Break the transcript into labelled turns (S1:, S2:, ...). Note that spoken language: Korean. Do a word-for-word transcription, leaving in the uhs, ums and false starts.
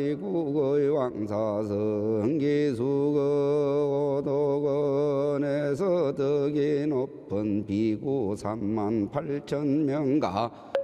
S1: 국의 왕사성 기수거 오도건에서 덕이 높은 비구 삼만 팔천 명가